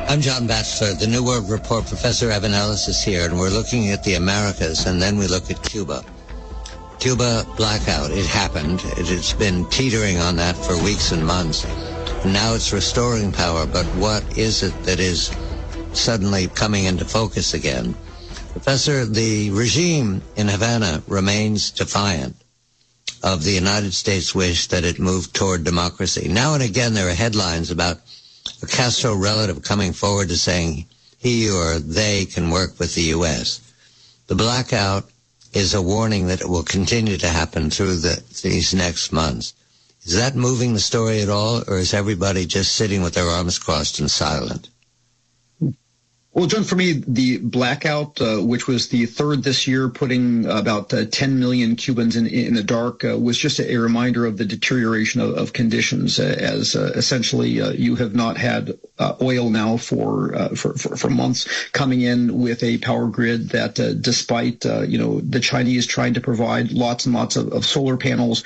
I'm John Batchelor, the New World Report. Professor Evan Ellis is here, and we're looking at the Americas, and then we look at Cuba. Cuba blackout, it happened. It's been teetering on that for weeks and months. And now it's restoring power, but what is it that is suddenly coming into focus again? Professor, the regime in Havana remains defiant of the United States' wish that it move toward democracy. Now and again, there are headlines about a Castro relative coming forward to saying he or they can work with the U.S. The blackout is a warning that it will continue to happen through these next months. Is that moving the story at all, or is everybody just sitting with their arms crossed and silent? Well, John, for me, the blackout, which was the third this year, putting about 10 million Cubans in the dark, was just a reminder of the deterioration of conditions, as essentially you have not had oil now for months, coming in with a power grid that, despite the Chinese trying to provide lots and lots of solar panels,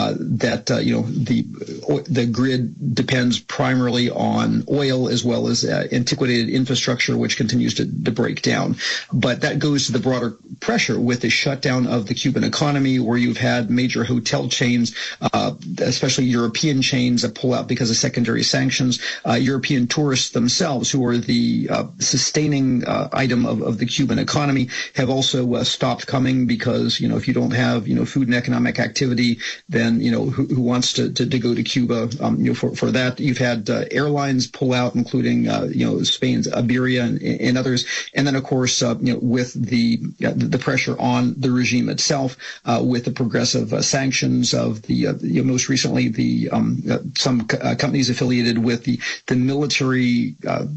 the grid depends primarily on oil as well as antiquated infrastructure, which continues to break down. But that goes to the broader pressure with the shutdown of the Cuban economy, where you've had major hotel chains, especially European chains, that pull out because of secondary sanctions. European tourists themselves, who are the sustaining item of the Cuban economy, have also stopped coming because, if you don't have, food and economic activity, then, who wants to go to Cuba? For that, you've had airlines pull out, including, Spain's Iberia and others. And then, of course, with the pressure on the regime itself, with the progressive sanctions of the, most recently, the some companies affiliated with the military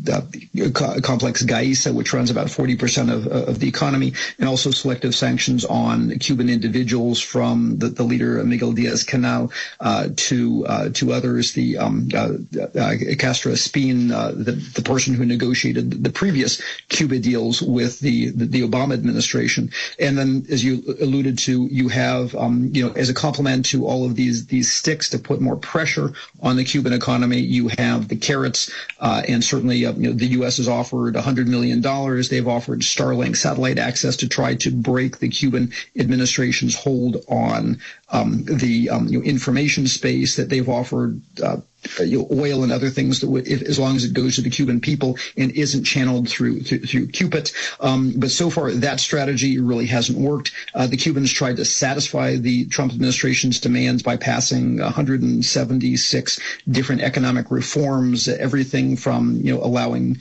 complex GAISA, which runs about 40% of the economy, and also selective sanctions on Cuban individuals, from the leader Miguel Diaz-Canel to others, the Castro Espín, the person who negotiated the previous Cuba deals with the Obama administration. And then, as you alluded to, you have, as a complement to all of these sticks to put more pressure on the Cuban economy, you have the carrots, and certainly, the U.S. has offered $100 million. They've offered Starlink satellite access to try to break the Cuban administration's hold on the information space. That they've offered oil and other things that would, as long as it goes to the Cuban people and isn't channeled through Cupid. But so far, that strategy really hasn't worked. The Cubans tried to satisfy the Trump administration's demands by passing 176 different economic reforms, everything from allowing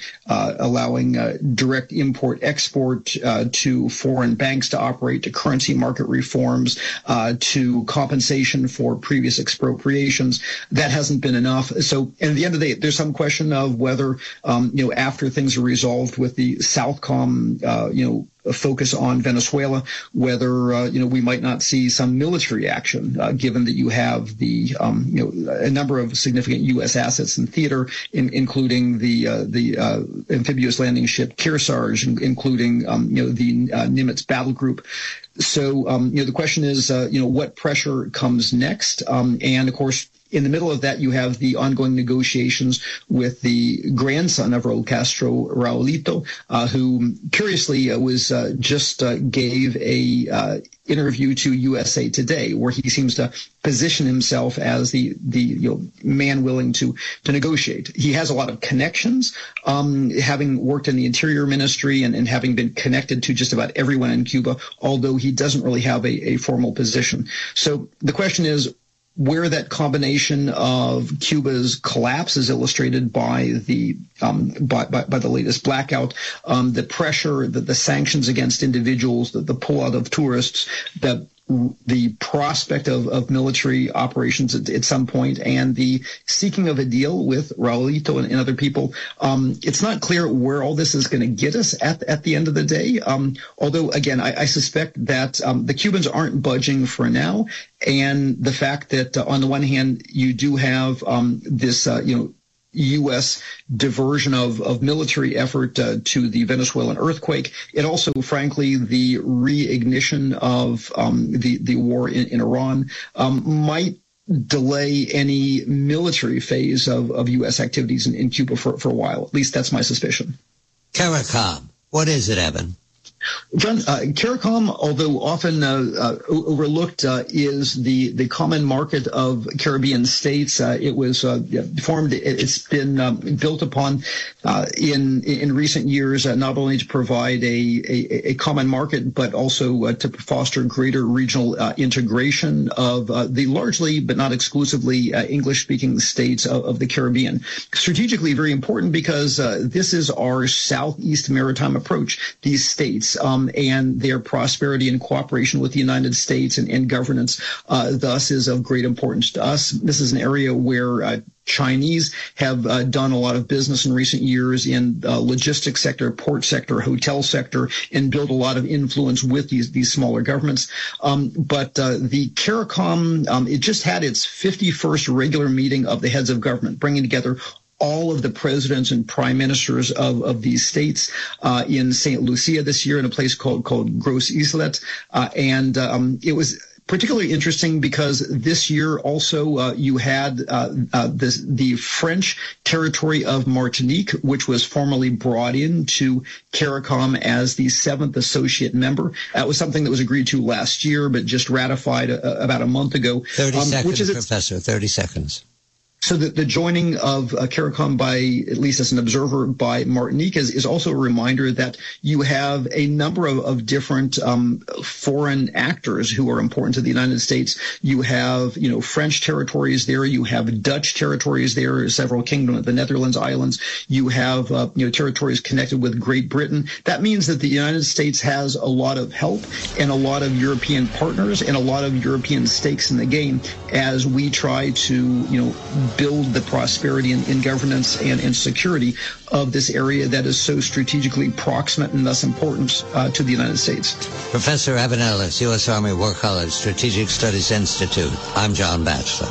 direct import-export to foreign banks to operate, to currency market reforms, to compensation for previous expropriations. That hasn't been enough. So, at the end of the day, there's some question of whether, after things are resolved with the Southcom, a focus on Venezuela, whether we might not see some military action, given that you have the a number of significant U.S. assets in theater, including the amphibious landing ship Kearsarge, including the Nimitz battle group. So the question is what pressure comes next, and of course, in the middle of that, you have the ongoing negotiations with the grandson of Raul Castro, Raulito, who curiously just gave a interview to USA Today, where he seems to position himself as the man willing to negotiate. He has a lot of connections, having worked in the Interior Ministry and having been connected to just about everyone in Cuba, although he doesn't really have a formal position. So the question is, where that combination of Cuba's collapse is illustrated by the by the latest blackout, the pressure, the sanctions against individuals, the pullout of tourists, the prospect of military operations at some point, and the seeking of a deal with Raulito and other people. It's not clear where all this is going to get us at the end of the day. Although, again, I suspect that the Cubans aren't budging for now. And the fact that, on the one hand, you do have this, U.S. diversion of military effort to the Venezuelan earthquake. It also, frankly, the reignition of the war in Iran might delay any military phase of U.S. activities in Cuba for a while. At least that's my suspicion. CARICOM, what is it, Evan? John, CARICOM, although often overlooked, is the common market of Caribbean states. It was formed. It's been built upon in recent years, not only to provide a common market, but also to foster greater regional integration of the largely, but not exclusively, English-speaking states of the Caribbean. Strategically, very important because this is our southeast maritime approach. These states and their prosperity and cooperation with the United States and governance thus is of great importance to us. This is an area where Chinese have done a lot of business in recent years in logistics sector, port sector, hotel sector, and built a lot of influence with these smaller governments. But the CARICOM, it just had its 51st regular meeting of the heads of government, bringing together all of the presidents and prime ministers of these states in St. Lucia this year in a place called Gros Islet. And it was particularly interesting because this year also you had the French territory of Martinique, which was formally brought into CARICOM as the 7th associate member. That was something that was agreed to last year, but just ratified about a month ago. 30 seconds, Professor, 30 seconds. So the joining of CARICOM by, at least as an observer, by Martinique is also a reminder that you have a number of different foreign actors who are important to the United States. You have, French territories there. You have Dutch territories there, several kingdoms of the Netherlands Islands. You have, territories connected with Great Britain. That means that the United States has a lot of help and a lot of European partners and a lot of European stakes in the game as we try to, build the prosperity in governance and security of this area that is so strategically proximate and thus important to the United States. Professor Evan Ellis, U.S. Army War College Strategic Studies Institute. I'm John Batchelor.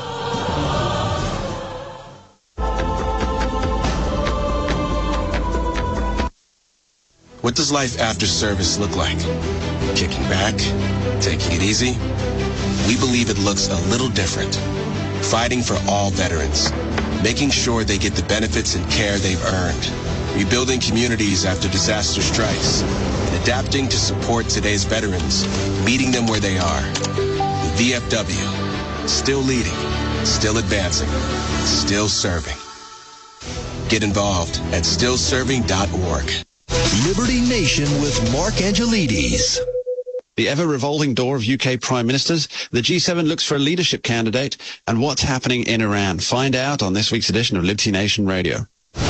What does life after service look like? Kicking back? Taking it easy? We believe it looks a little different. Fighting for all veterans, making sure they get the benefits and care they've earned, rebuilding communities after disaster strikes, and adapting to support today's veterans, meeting them where they are. The VFW, still leading, still advancing, still serving. Get involved at stillserving.org. Liberty Nation with Mark Angelides. The ever-revolving door of UK prime ministers, the G7 looks for a leadership candidate, and what's happening in Iran. Find out on this week's edition of Liberty Nation Radio.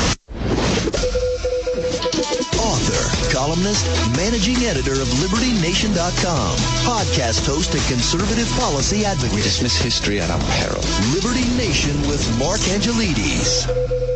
Author, columnist, managing editor of LibertyNation.com, podcast host and conservative policy advocate. We dismiss history at our peril. Liberty Nation with Mark Angelides.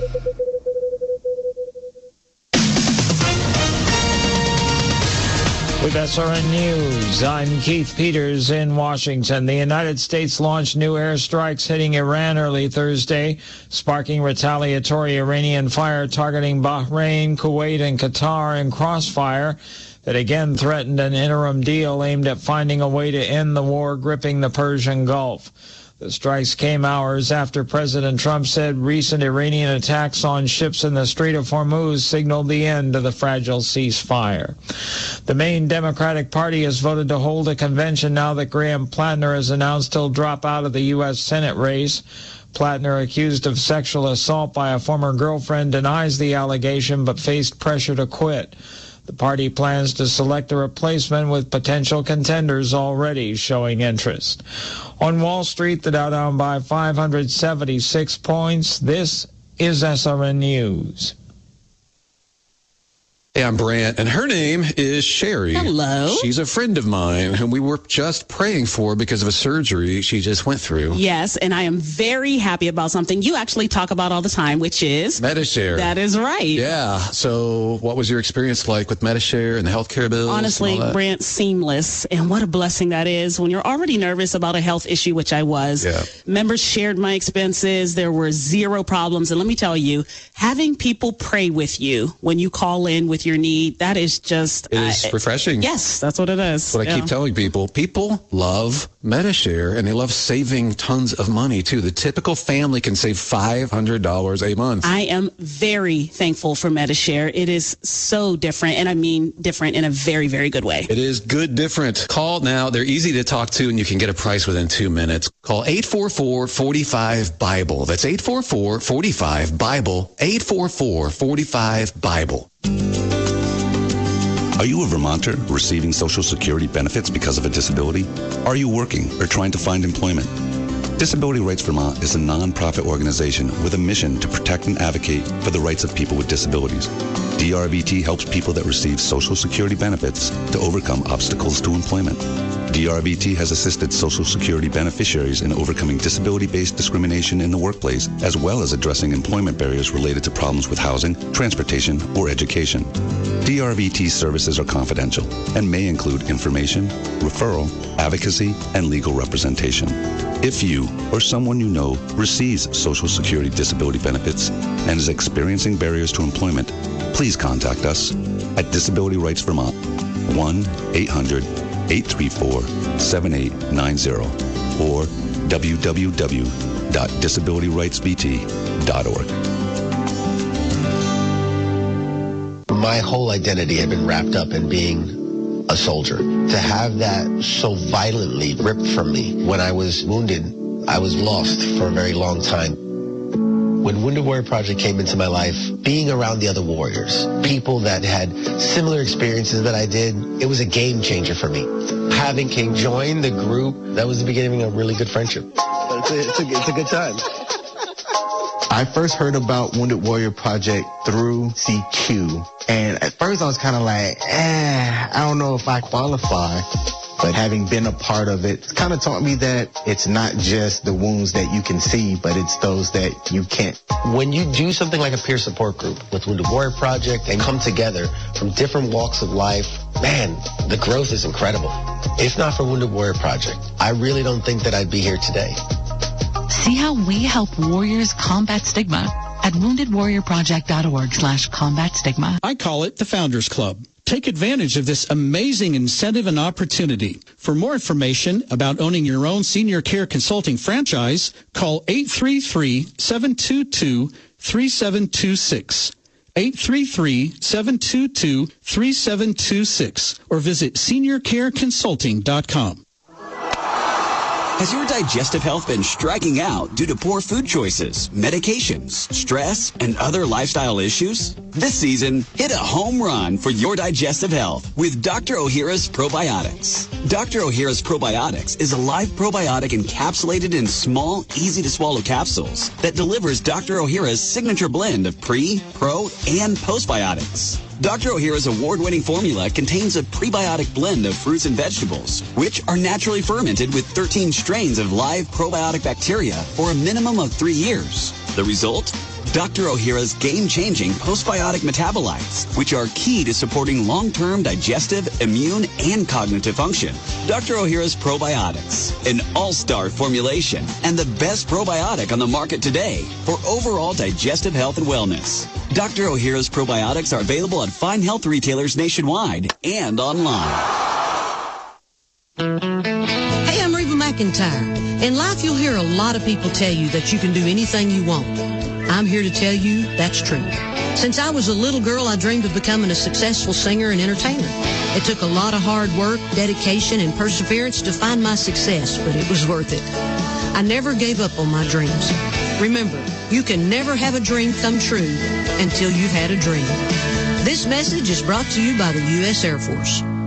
With SRN News, I'm Keith Peters in Washington. The United States launched new airstrikes hitting Iran early Thursday, sparking retaliatory Iranian fire targeting Bahrain, Kuwait, and Qatar in crossfire that again threatened an interim deal aimed at finding a way to end the war gripping the Persian Gulf. The strikes came hours after President Trump said recent Iranian attacks on ships in the Strait of Hormuz signaled the end of the fragile ceasefire. The main Democratic Party has voted to hold a convention now that Graham Plattner has announced he'll drop out of the U.S. Senate race. Plattner, accused of sexual assault by a former girlfriend, denies the allegation but faced pressure to quit. The party plans to select a replacement with potential contenders already showing interest. On Wall Street, the Dow down by 576 points. This is SRN News. Hey, I'm Brant, and her name is Sherry. Hello. She's a friend of mine whom we were just praying for because of a surgery she just went through. Yes, and I am very happy about something you actually talk about all the time, which is Medi-Share. That is right. Yeah. So what was your experience like with Medi-Share and the healthcare bills? Honestly, Brant, seamless. And what a blessing that is when you're already nervous about a health issue, which I was. Yeah. Members shared my expenses. There were zero problems. And let me tell you, having people pray with you when you call in with with your need. That is just... It is refreshing. Yes, that's what it is. What I keep telling people love Medi-Share, and they love saving tons of money, too. The typical family can save $500 a month. I am very thankful for Medi-Share. It is so different, and I mean different in a very, very good way. It is good different. Call now. They're easy to talk to, and you can get a price within 2 minutes. Call 844-45-BIBLE. That's 844-45-BIBLE. 844-45-BIBLE. Are you a Vermonter receiving Social Security benefits because of a disability? Are you working or trying to find employment? Disability Rights Vermont is a non-profit organization with a mission to protect and advocate for the rights of people with disabilities. DRVT helps people that receive Social Security benefits to overcome obstacles to employment. DRVT has assisted Social Security beneficiaries in overcoming disability-based discrimination in the workplace, as well as addressing employment barriers related to problems with housing, transportation, or education. DRVT services are confidential and may include information, referral, advocacy, and legal representation. If you or someone you know receives Social Security disability benefits and is experiencing barriers to employment, please contact us at Disability Rights Vermont, 1-800-834-7890 or www.disabilityrightsvt.org. My whole identity had been wrapped up in being a soldier. To have that so violently ripped from me when I was wounded, I was lost for a very long time. When Wounded Warrior Project came into my life, being around the other warriors, people that had similar experiences that I did, it was a game changer for me. Having King join the group, that was the beginning of a really good friendship. It's a good time. I first heard about Wounded Warrior Project through CQ. And at first I was kind of like, I don't know if I qualify. But having been a part of it, it's kind of taught me that it's not just the wounds that you can see, but it's those that you can't. When you do something like a peer support group with Wounded Warrior Project and come together from different walks of life, man, the growth is incredible. If not for Wounded Warrior Project, I really don't think that I'd be here today. See how we help warriors combat stigma at woundedwarriorproject.org/combat stigma. I call it the Founders Club. Take advantage of this amazing incentive and opportunity. For more information about owning your own senior care consulting franchise, call 833-722-3726. 833-722-3726 or visit seniorcareconsulting.com. Has your digestive health been striking out due to poor food choices, medications, stress, and other lifestyle issues? This season, hit a home run for your digestive health with Dr. Ohhira's Probiotics. Dr. Ohhira's Probiotics is a live probiotic encapsulated in small, easy-to-swallow capsules that delivers Dr. Ohhira's signature blend of pre, pro, and postbiotics. Dr. Ohhira's award-winning formula contains a prebiotic blend of fruits and vegetables, which are naturally fermented with 13 strains of live probiotic bacteria for a minimum of 3 years. The result? Dr. Ohhira's game-changing postbiotic metabolites, which are key to supporting long-term digestive, immune, and cognitive function. Dr. Ohhira's Probiotics, an all-star formulation and the best probiotic on the market today for overall digestive health and wellness. Dr. Ohhira's Probiotics are available at fine health retailers nationwide and online. Hey, I'm Reba McEntire. In life, you'll hear a lot of people tell you that you can do anything you want. I'm here to tell you that's true. Since I was a little girl, I dreamed of becoming a successful singer and entertainer. It took a lot of hard work, dedication, and perseverance to find my success, but it was worth it. I never gave up on my dreams. Remember, you can never have a dream come true until you've had a dream. This message is brought to you by the U.S. Air Force.